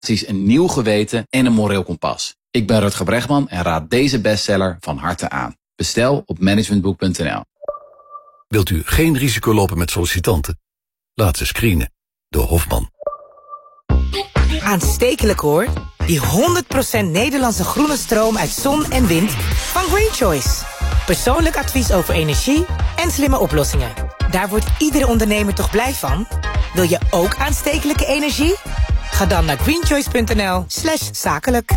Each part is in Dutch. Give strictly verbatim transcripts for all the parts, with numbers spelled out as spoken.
een nieuw geweten en een moreel kompas. Ik ben Rutger Bregman en raad deze bestseller van harte aan. Bestel op managementboek punt n l. Wilt u geen risico lopen met sollicitanten? Laat ze screenen door Hofman. Aanstekelijk hoor. Die honderd procent Nederlandse groene stroom uit zon en wind van Green Choice. Persoonlijk advies over energie en slimme oplossingen. Daar wordt iedere ondernemer toch blij van? Wil je ook aanstekelijke energie? Ga dan naar greenchoice punt n l slash zakelijk.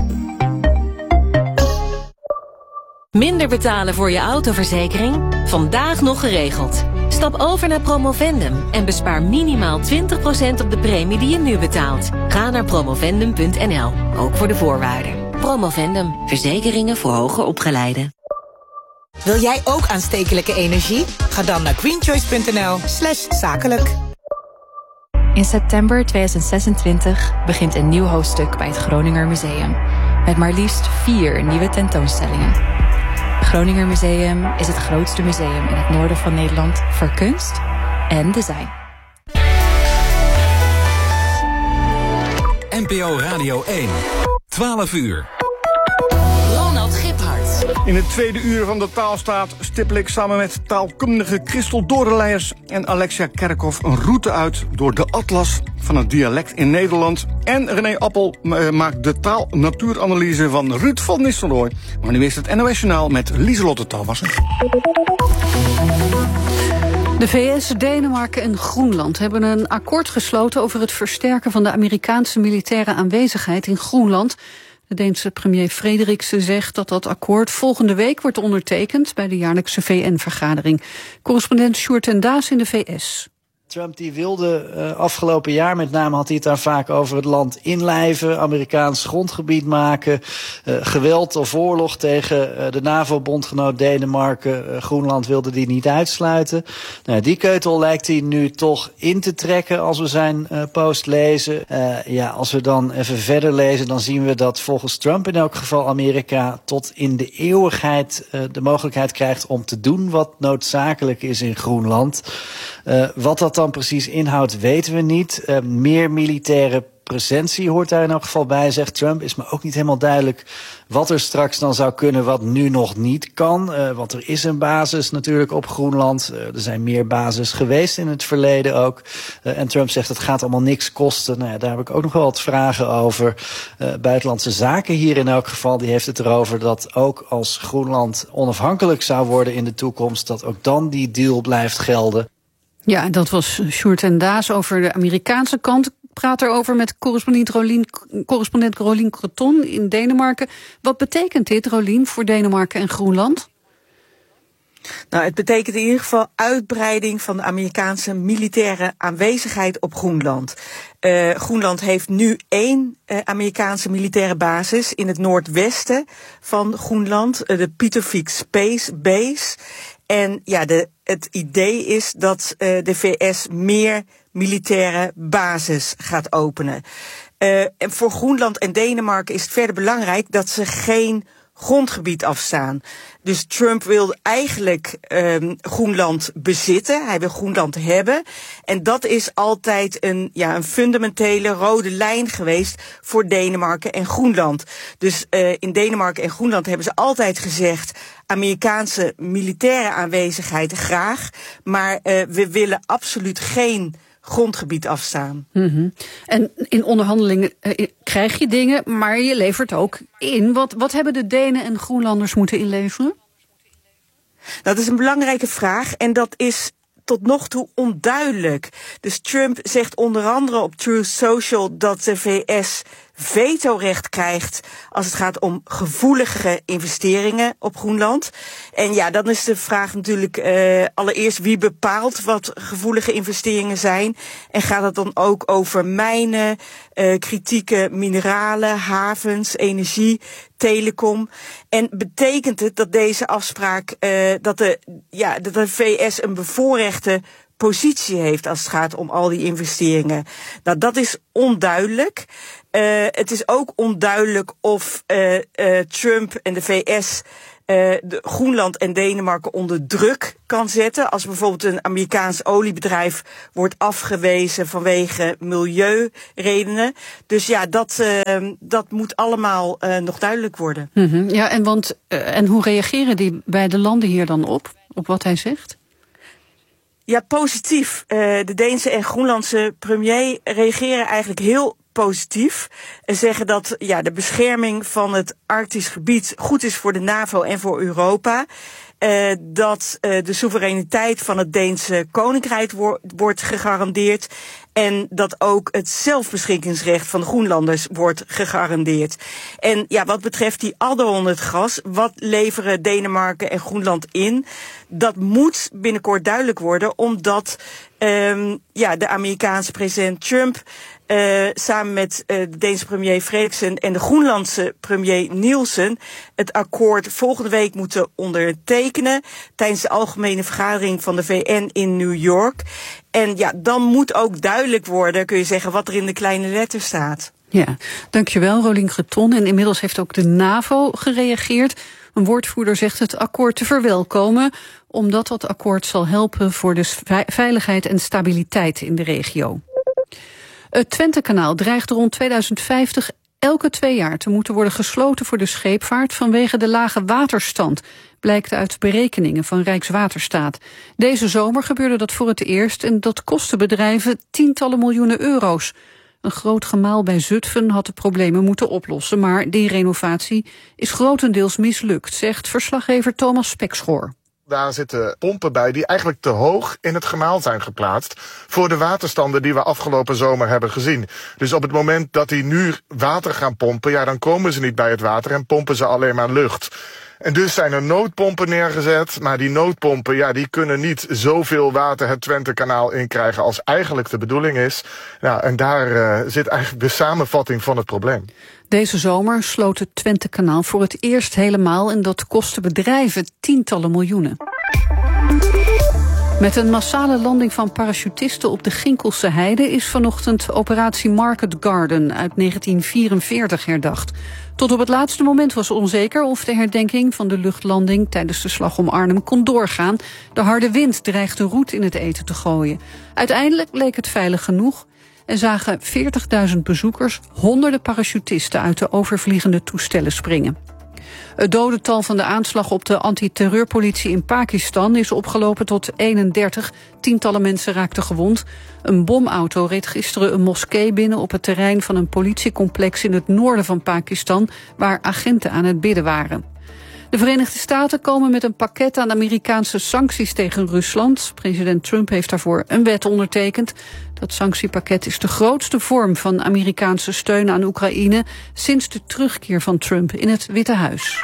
Minder betalen voor je autoverzekering? Vandaag nog geregeld. Stap over naar Promovendum en bespaar minimaal twintig procent op de premie die je nu betaalt. Ga naar promovendum punt n l, ook voor de voorwaarden. Promovendum, verzekeringen voor hoger opgeleiden. Wil jij ook aanstekelijke energie? Ga dan naar greenchoice punt n l slash zakelijk. In september tweeduizend zesentwintig begint een nieuw hoofdstuk bij het Groninger Museum. Met maar liefst vier nieuwe tentoonstellingen. Het Groninger Museum is het grootste museum in het noorden van Nederland voor kunst en design. N P O Radio één, twaalf uur. Ronald Giphart. In het tweede uur van de Taalstaat stippel ik samen met taalkundige Christel Doreleijers en Alexia Kerkhoff een route uit door de atlas van het dialect in Nederland. En René Appel uh, maakt de taal-natuuranalyse van Ruud van Nistelrooy. Maar nu is het N O S-journaal met Lieselotte Talwasser. De V S, Denemarken en Groenland hebben een akkoord gesloten over het versterken van de Amerikaanse militaire aanwezigheid in Groenland. De Deense premier Frederiksen zegt dat dat akkoord volgende week wordt ondertekend bij de jaarlijkse V N-vergadering. Correspondent Sjoerd ten Daas in de V S. Trump die wilde uh, afgelopen jaar, met name had hij het daar vaak over het land inlijven, Amerikaans grondgebied maken, uh, geweld of oorlog tegen uh, de NAVO-bondgenoot Denemarken. Uh, Groenland wilde die niet uitsluiten. Nou, die keutel lijkt hij nu toch in te trekken als we zijn uh, post lezen. Uh, ja, als we dan even verder lezen, dan zien we dat volgens Trump in elk geval Amerika tot in de eeuwigheid uh, de mogelijkheid krijgt om te doen wat noodzakelijk is in Groenland. Uh, wat dat dan precies inhoudt, weten we niet. Uh, meer militaire presentie hoort daar in elk geval bij, zegt Trump. Is me ook niet helemaal duidelijk wat er straks dan zou kunnen wat nu nog niet kan. Uh, want er is een basis natuurlijk op Groenland. Uh, er zijn meer bases geweest in het verleden ook. Uh, en Trump zegt het gaat allemaal niks kosten. Nou ja, daar heb ik ook nog wel wat vragen over. Uh, Buitenlandse Zaken hier in elk geval, die heeft het erover dat ook als Groenland onafhankelijk zou worden in de toekomst, dat ook dan die deal blijft gelden. Ja, dat was Sjoerd ten Daas over de Amerikaanse kant. Ik praat erover met correspondent Rolien, correspondent Rolien Creton in Denemarken. Wat betekent dit, Rolien, voor Denemarken en Groenland? Nou, het betekent in ieder geval uitbreiding van de Amerikaanse militaire aanwezigheid op Groenland. Uh, Groenland heeft nu één uh, Amerikaanse militaire basis in het noordwesten van Groenland, uh, de Pietervik Space Base. En ja, de, het idee is dat uh, de V S meer militaire bases gaat openen. Uh, en voor Groenland en Denemarken is het verder belangrijk dat ze geen grondgebied afstaan. Dus Trump wil eigenlijk um, Groenland bezitten. Hij wil Groenland hebben. En dat is altijd een, ja, een fundamentele rode lijn geweest voor Denemarken en Groenland. Dus uh, in Denemarken en Groenland hebben ze altijd gezegd Amerikaanse militaire aanwezigheid graag. Maar uh, we willen absoluut geen grondgebied afstaan. Mm-hmm. En in onderhandelingen uh, krijg je dingen, maar je levert ook in. Wat, wat hebben de Denen en Groenlanders moeten inleveren? Dat is een belangrijke vraag en dat is tot nog toe onduidelijk. Dus Trump zegt onder andere op Truth Social dat de V S vetorecht krijgt als het gaat om gevoelige investeringen op Groenland. En ja, dan is de vraag natuurlijk uh, allereerst wie bepaalt wat gevoelige investeringen zijn. En gaat het dan ook over mijnen, uh, kritieke mineralen, havens, energie, telecom. En betekent het dat deze afspraak, uh, dat de, ja, dat de V S een bevoorrechte positie heeft als het gaat om al die investeringen? Nou, dat is onduidelijk. Uh, het is ook onduidelijk of uh, uh, Trump en de V S de Groenland en Denemarken onder druk kan zetten. Als bijvoorbeeld een Amerikaans oliebedrijf wordt afgewezen vanwege milieuredenen. Dus ja, dat, uh, dat moet allemaal uh, nog duidelijk worden. Mm-hmm. Ja, en, want, uh, en hoe reageren die beide landen hier dan op? Op wat hij zegt? Ja, positief. Uh, de Deense en Groenlandse premier reageren eigenlijk heel positief. En zeggen dat ja, de bescherming van het Arktisch gebied goed is voor de NAVO en voor Europa. Uh, dat uh, de soevereiniteit van het Deense koninkrijk wo- wordt gegarandeerd. En dat ook het zelfbeschikkingsrecht van de Groenlanders wordt gegarandeerd. En ja, wat betreft die Adderhonderd-gas, wat leveren Denemarken en Groenland in? Dat moet binnenkort duidelijk worden, omdat um, ja, de Amerikaanse president Trump Uh, samen met uh, de Deense premier Frederiksen en de Groenlandse premier Nielsen het akkoord volgende week moeten ondertekenen tijdens de algemene vergadering van de V N in New York. En ja, dan moet ook duidelijk worden, kun je zeggen, wat er in de kleine letters staat. Ja, dankjewel Rolien Creton. En inmiddels heeft ook de NAVO gereageerd. Een woordvoerder zegt het akkoord te verwelkomen, omdat dat akkoord zal helpen voor de veiligheid en stabiliteit in de regio. Het Twentekanaal dreigt rond tweeduizend vijftig elke twee jaar te moeten worden gesloten voor de scheepvaart vanwege de lage waterstand, blijkt uit berekeningen van Rijkswaterstaat. Deze zomer gebeurde dat voor het eerst en dat kostte bedrijven tientallen miljoenen euro's. Een groot gemaal bij Zutphen had de problemen moeten oplossen, maar die renovatie is grotendeels mislukt, zegt verslaggever Thomas Spekschoor. Daar zitten pompen bij die eigenlijk te hoog in het gemaal zijn geplaatst voor de waterstanden die we afgelopen zomer hebben gezien. Dus op het moment dat die nu water gaan pompen, ja, dan komen ze niet bij het water en pompen ze alleen maar lucht. En dus zijn er noodpompen neergezet, maar die noodpompen, ja, die kunnen niet zoveel water het Twentekanaal inkrijgen als eigenlijk de bedoeling is. Nou, en daar uh, zit eigenlijk de samenvatting van het probleem. Deze zomer sloot het Twentekanaal voor het eerst helemaal en dat kostte bedrijven tientallen miljoenen. Met een massale landing van parachutisten op de Ginkelse Heide is vanochtend operatie Market Garden uit negentien vierenveertig herdacht. Tot op het laatste moment was onzeker of de herdenking van de luchtlanding tijdens de slag om Arnhem kon doorgaan. De harde wind dreigde roet in het eten te gooien. Uiteindelijk leek het veilig genoeg en zagen veertigduizend bezoekers honderden parachutisten uit de overvliegende toestellen springen. Het dodental van de aanslag op de antiterreurpolitie in Pakistan is opgelopen tot eenendertig. Tientallen mensen raakten gewond. Een bomauto reed gisteren een moskee binnen op het terrein van een politiecomplex in het noorden van Pakistan, waar agenten aan het bidden waren. De Verenigde Staten komen met een pakket aan Amerikaanse sancties tegen Rusland. President Trump heeft daarvoor een wet ondertekend. Dat sanctiepakket is de grootste vorm van Amerikaanse steun aan Oekraïne sinds de terugkeer van Trump in het Witte Huis.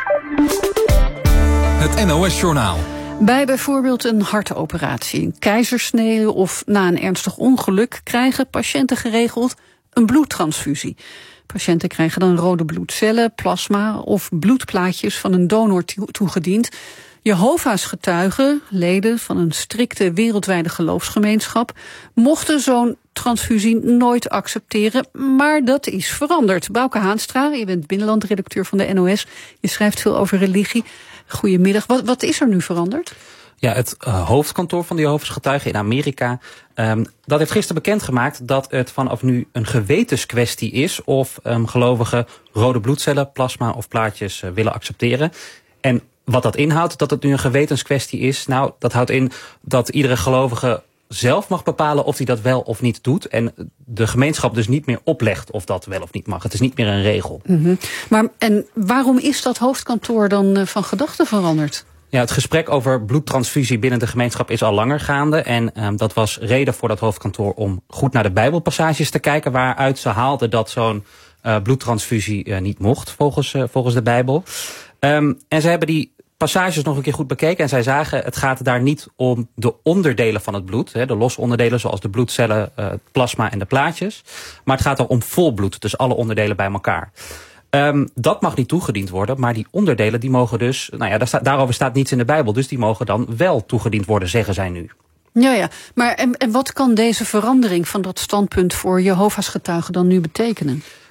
Het N O S-journaal. Bij bijvoorbeeld een hartoperatie, een keizersnede of na een ernstig ongeluk krijgen patiënten geregeld een bloedtransfusie. Patiënten krijgen dan rode bloedcellen, plasma of bloedplaatjes van een donor toegediend. Jehovah's getuigen, leden van een strikte wereldwijde geloofsgemeenschap, mochten zo'n transfusie nooit accepteren, maar dat is veranderd. Bouke Haanstra, je bent binnenlandredacteur van de N O S. Je schrijft veel over religie. Goedemiddag. Wat, wat is er nu veranderd? Ja, het uh, hoofdkantoor van de Jehovah's getuigen in Amerika, um, dat heeft gisteren bekendgemaakt dat het vanaf nu een gewetenskwestie is of um, gelovigen rode bloedcellen, plasma of plaatjes uh, willen accepteren. En wat dat inhoudt, dat het nu een gewetenskwestie is, nou, dat houdt in dat iedere gelovige zelf mag bepalen of hij dat wel of niet doet. En de gemeenschap dus niet meer oplegt of dat wel of niet mag. Het is niet meer een regel. Mm-hmm. Maar en waarom is dat hoofdkantoor dan uh, van gedachten veranderd? Ja, het gesprek over bloedtransfusie binnen de gemeenschap is al langer gaande. En um, dat was reden voor dat hoofdkantoor om goed naar de Bijbelpassages te kijken, waaruit ze haalden dat zo'n uh, bloedtransfusie uh, niet mocht, volgens, uh, volgens de Bijbel. Um, en ze hebben die passages nog een keer goed bekeken en zij zagen, het gaat daar niet om de onderdelen van het bloed, hè, de losse onderdelen zoals de bloedcellen, uh, het plasma en de plaatjes. Maar het gaat er om vol bloed, dus alle onderdelen bij elkaar. Um, dat mag niet toegediend worden, maar die onderdelen die mogen dus, nou ja, daar staat, daarover staat niets in de Bijbel, dus die mogen dan wel toegediend worden, zeggen zij nu. Ja, ja. Maar en, en wat kan deze verandering van dat standpunt voor Jehovah's getuigen dan nu betekenen?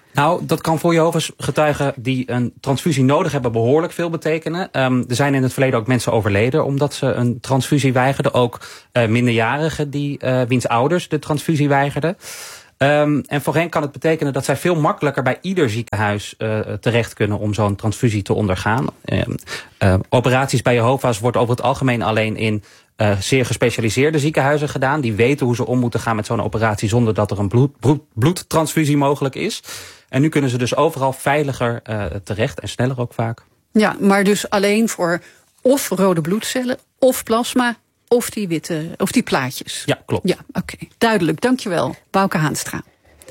Nou, dat kan voor Jehovah's getuigen die een transfusie nodig hebben behoorlijk veel betekenen. Um, er zijn in het verleden ook mensen overleden omdat ze een transfusie weigerden. Ook uh, minderjarigen die, uh, wiens ouders de transfusie weigerden. Um, en voor hen kan het betekenen dat zij veel makkelijker bij ieder ziekenhuis uh, terecht kunnen om zo'n transfusie te ondergaan. Um, uh, operaties bij Jehovah's wordt over het algemeen alleen in uh, zeer gespecialiseerde ziekenhuizen gedaan. Die weten hoe ze om moeten gaan met zo'n operatie zonder dat er een bloed, bloed, bloedtransfusie mogelijk is. En nu kunnen ze dus overal veiliger uh, terecht en sneller ook vaak. Ja, maar dus alleen voor of rode bloedcellen of plasma of die witte, of die plaatjes. Ja, klopt. Ja, oké. Okay. Duidelijk. Dankjewel, Bouke Haanstra.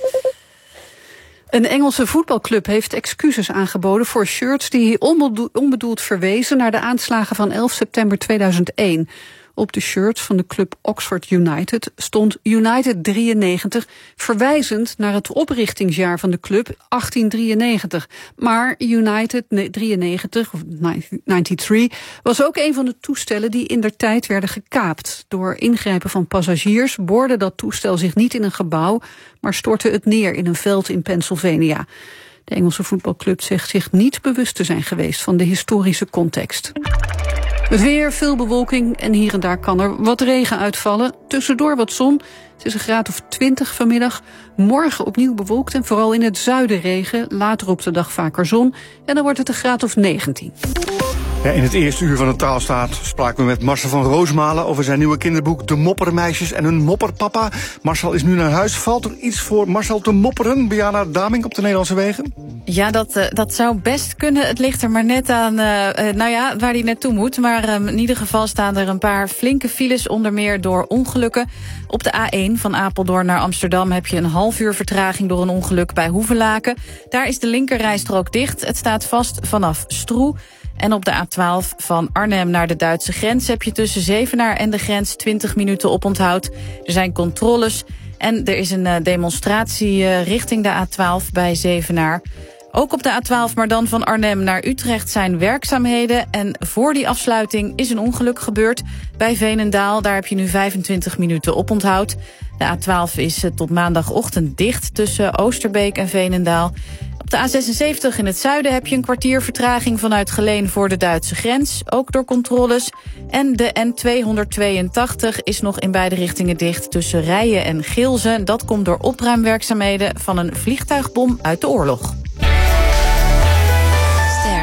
Een Engelse voetbalclub heeft excuses aangeboden voor shirts die onbedoeld verwezen naar de aanslagen van elf september tweeduizend één. Op de shirts van de club Oxford United stond United drieënnegentig, verwijzend naar het oprichtingsjaar van de club achttien drieënnegentig. Maar United drieënnegentig, of drieënnegentig, was ook een van de toestellen die indertijd werden gekaapt. Door ingrijpen van passagiers boorde dat toestel zich niet in een gebouw, maar stortte het neer in een veld in Pennsylvania. De Engelse voetbalclub zegt zich niet bewust te zijn geweest van de historische context. Het weer, veel bewolking en hier en daar kan er wat regen uitvallen. Tussendoor wat zon. Het is een graad of twintig vanmiddag. Morgen opnieuw bewolkt en vooral in het zuiden regen. Later op de dag vaker zon. En dan wordt het een graad of negentien. Ja, in het eerste uur van de Taalstaat spraken we met Marcel van Roosmalen over zijn nieuwe kinderboek De Moppermeisjes en hun mopperpapa. Marcel is nu naar huis. Valt er iets voor Marcel te mopperen, Biana Damink, op de Nederlandse wegen? Ja, dat, uh, dat zou best kunnen. Het ligt er maar net aan uh, uh, nou ja, waar hij naartoe moet. Maar um, in ieder geval staan er een paar flinke files, onder meer door ongelukken. Op de A één van Apeldoorn naar Amsterdam heb je een half uur vertraging door een ongeluk bij Hoevelaken. Daar is de linkerrijstrook dicht. Het staat vast vanaf Stroe. En op de A twaalf van Arnhem naar de Duitse grens heb je tussen Zevenaar en de grens twintig minuten oponthoud. Er zijn controles en er is een demonstratie uh, richting de A twaalf bij Zevenaar. Ook op de A twaalf, maar dan van Arnhem naar Utrecht zijn werkzaamheden. En voor die afsluiting is een ongeluk gebeurd bij Veenendaal. Daar heb je nu vijfentwintig minuten oponthoud. De A twaalf is uh, tot maandagochtend dicht tussen Oosterbeek en Veenendaal. Op de A zesenzeventig in het zuiden heb je een kwartier vertraging vanuit Geleen voor de Duitse grens, ook door controles. En de N tweehonderdtweeëntachtig is nog in beide richtingen dicht tussen Rijen en Geelze. Dat komt door opruimwerkzaamheden van een vliegtuigbom uit de oorlog. Ster.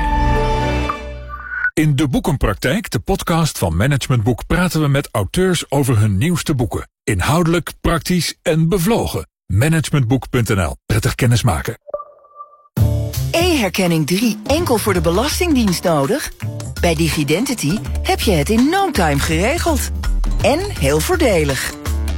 In De Boekenpraktijk, de podcast van Management Boek, praten we met auteurs over hun nieuwste boeken. Inhoudelijk, praktisch en bevlogen. managementboek punt n l. Prettig kennismaken. E-herkenning drie enkel voor de Belastingdienst nodig? Bij Digidentity heb je het in no time geregeld. En heel voordelig.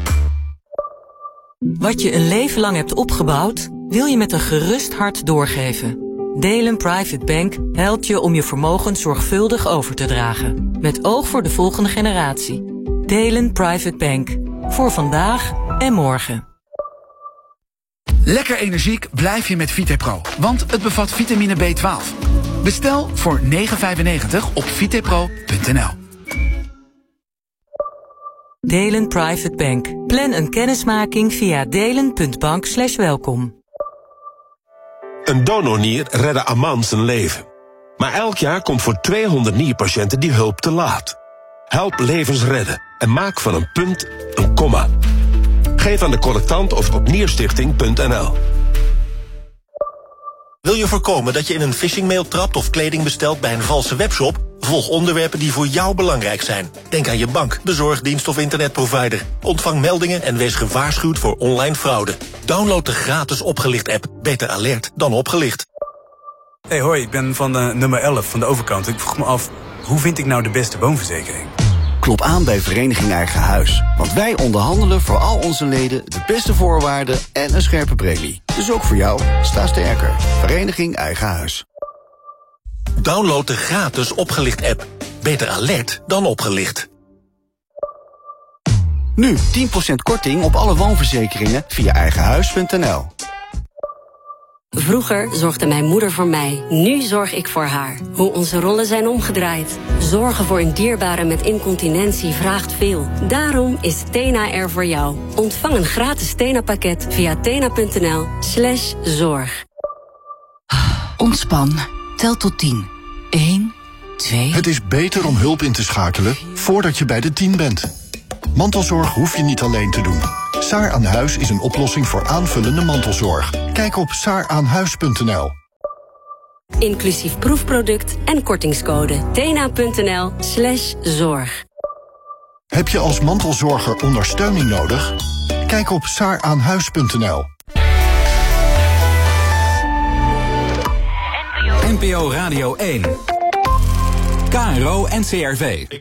Wat je een leven lang hebt opgebouwd, wil je met een gerust hart doorgeven. Delen Private Bank helpt je om je vermogen zorgvuldig over te dragen. Met oog voor de volgende generatie. Delen Private Bank. Voor vandaag en morgen. Lekker energiek blijf je met Vitepro, want het bevat vitamine B twaalf. Bestel voor negen vijfennegentig op vitepro punt n l. Delen Private Bank. Plan een kennismaking via delen punt bank slash welkom. Een donornier redde Aman zijn leven. Maar elk jaar komt voor tweehonderd nierpatiënten die hulp te laat. Help levens redden en maak van een punt een komma. Geef aan de collectant of op nierstichting punt n l. Wil je voorkomen dat je in een phishingmail trapt of kleding bestelt bij een valse webshop? Volg onderwerpen die voor jou belangrijk zijn. Denk aan je bank, bezorgdienst of internetprovider. Ontvang meldingen en wees gewaarschuwd voor online fraude. Download de gratis Opgelicht-app. Beter alert dan opgelicht. Hey, hoi, ik ben van uh, nummer elf van de overkant. Ik vroeg me af, hoe vind ik nou de beste woonverzekering? Klop aan bij Vereniging Eigen Huis. Want wij onderhandelen voor al onze leden de beste voorwaarden en een scherpe premie. Dus ook voor jou, sta sterker. Vereniging Eigen Huis. Download de gratis Opgelicht-app. Beter alert dan opgelicht. Nu tien procent korting op alle woonverzekeringen via eigenhuis punt n l. Vroeger zorgde mijn moeder voor mij. Nu zorg ik voor haar. Hoe onze rollen zijn omgedraaid. Zorgen voor een dierbare met incontinentie vraagt veel. Daarom is Tena er voor jou. Ontvang een gratis Tena-pakket via tena punt n l slash zorg. Ontspan. Tel tot tien. één, twee... Het is beter om hulp in te schakelen voordat je bij de tien bent. Mantelzorg hoef je niet alleen te doen. Saar aan Huis is een oplossing voor aanvullende mantelzorg. Kijk op saar aan huis punt n l. Inclusief proefproduct en kortingscode. tena.nl slash zorg. Heb je als mantelzorger ondersteuning nodig? Kijk op saar aan huis punt n l. N P O Radio één. K R O N C R V.